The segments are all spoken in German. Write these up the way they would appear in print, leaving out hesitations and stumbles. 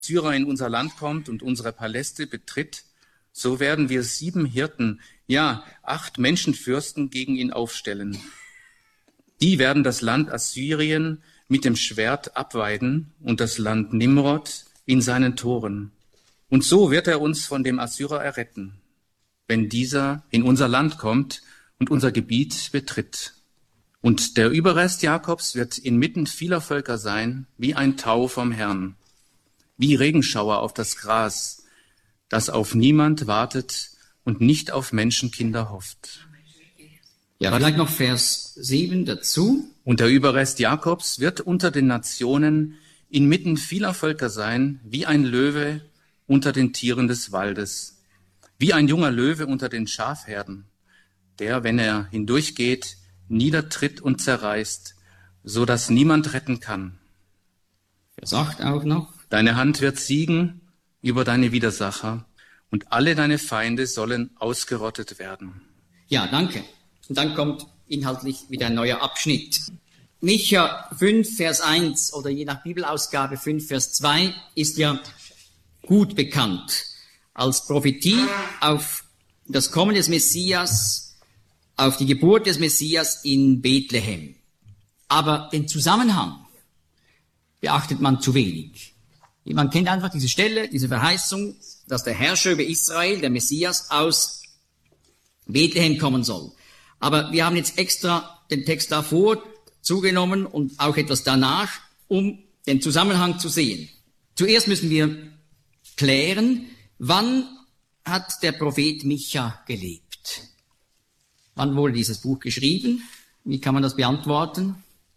Syrer in unser Land kommt und unsere Paläste betritt, so werden wir 7 Hirten, ja 8 Menschenfürsten gegen ihn aufstellen. Die werden das Land Assyrien mit dem Schwert abweiden und das Land Nimrod in seinen Toren. Und so wird er uns von dem Assyrer erretten, wenn dieser in unser Land kommt und unser Gebiet betritt. Und der Überrest Jakobs wird inmitten vieler Völker sein, wie ein Tau vom Herrn, wie Regenschauer auf das Gras, das auf niemand wartet und nicht auf Menschenkinder hofft. Ja, vielleicht noch Vers 7 dazu. Und der Überrest Jakobs wird unter den Nationen inmitten vieler Völker sein, wie ein Löwe unter den Tieren des Waldes, wie ein junger Löwe unter den Schafherden, der, wenn er hindurchgeht, niedertritt und zerreißt, so dass niemand retten kann. Vers 8 auch noch. Deine Hand wird siegen über deine Widersacher und alle deine Feinde sollen ausgerottet werden. Ja, danke. Und dann kommt inhaltlich wieder ein neuer Abschnitt. Micha 5, Vers 1 oder je nach Bibelausgabe 5, Vers 2 ist ja gut bekannt als Prophetie auf das Kommen des Messias, auf die Geburt des Messias in Bethlehem. Aber den Zusammenhang beachtet man zu wenig. Man kennt einfach diese Stelle, diese Verheißung, dass der Herrscher über Israel, der Messias, aus Bethlehem kommen soll. Aber wir haben jetzt extra den Text davor zugenommen und auch etwas danach, um den Zusammenhang zu sehen. Zuerst müssen wir klären, wann hat der Prophet Micha gelebt? Wann wurde dieses Buch geschrieben? Wie kann man das beantworten?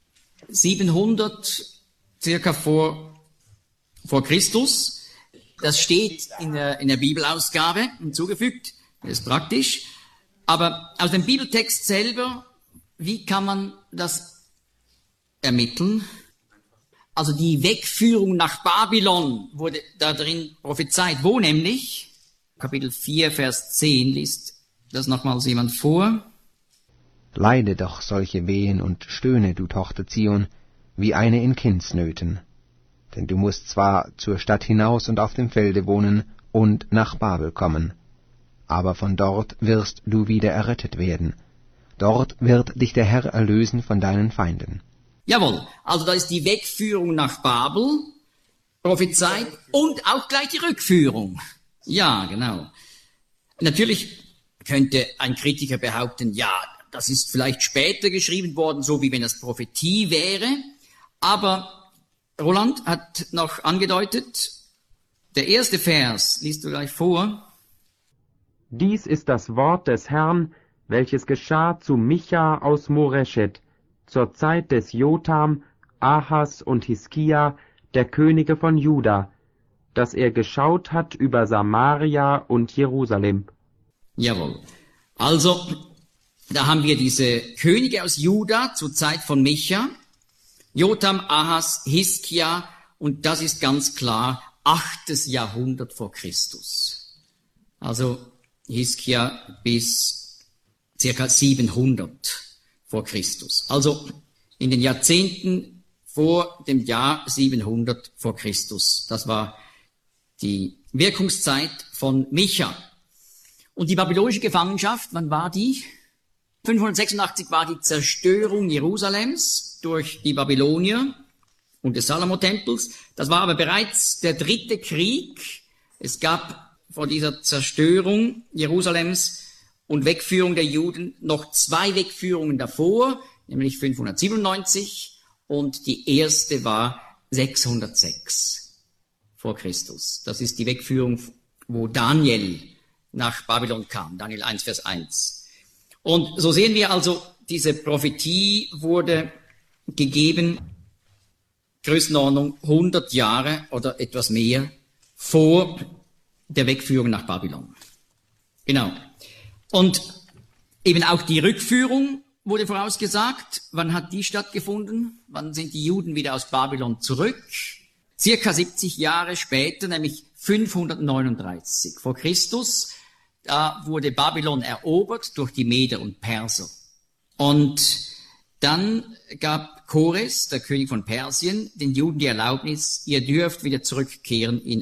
700 circa vor Christus. Das steht in der Bibelausgabe hinzugefügt. Das ist praktisch. Aber aus dem Bibeltext selber, wie kann man das ermitteln? Also die Wegführung nach Babylon wurde da drin prophezeit. Wo nämlich? Kapitel 4, Vers 10 liest das nochmals jemand vor. Leide doch solche Wehen und stöhne, du Tochter Zion, wie eine in Kindsnöten. Denn du musst zwar zur Stadt hinaus und auf dem Felde wohnen und nach Babel kommen, aber von dort wirst du wieder errettet werden. Dort wird dich der Herr erlösen von deinen Feinden. Jawohl, also da ist die Wegführung nach Babel prophezeit und auch gleich die Rückführung. Ja, genau. Natürlich könnte ein Kritiker behaupten, ja, das ist vielleicht später geschrieben worden, so wie wenn das Prophetie wäre. Aber Roland hat noch angedeutet, der erste Vers, liest du gleich vor. Dies ist das Wort des Herrn, welches geschah zu Micha aus Moreschet, zur Zeit des Jotam, Ahas und Hiskia, der Könige von Juda, dass er geschaut hat über Samaria und Jerusalem. Jawohl. Also, da haben wir diese Könige aus Juda zur Zeit von Micha, Jotam, Ahas, Hiskia, und das ist ganz klar 8. Jahrhundert vor Christus. Also Hiskia bis circa 700 vor Christus. Also in den Jahrzehnten vor dem Jahr 700 vor Christus. Das war die Wirkungszeit von Micha. Und die babylonische Gefangenschaft, wann war die? 586 war die Zerstörung Jerusalems durch die Babylonier und des Salomo-Tempels. Das war aber bereits der 3. Krieg. Es gab vor dieser Zerstörung Jerusalems und Wegführung der Juden noch 2 Wegführungen davor, nämlich 597 und die erste war 606 vor Christus. Das ist die Wegführung, wo Daniel nach Babylon kam, Daniel 1, Vers 1. Und so sehen wir also, diese Prophetie wurde gegeben, Größenordnung 100 Jahre oder etwas mehr vor der Wegführung nach Babylon. Genau. Und eben auch die Rückführung wurde vorausgesagt. Wann hat die stattgefunden? Wann sind die Juden wieder aus Babylon zurück? Circa 70 Jahre später, nämlich 539 vor Christus. Da wurde Babylon erobert durch die Meder und Perser. Und Dann gab Chores, der König von Persien, den Juden die Erlaubnis, ihr dürft wieder zurückkehren in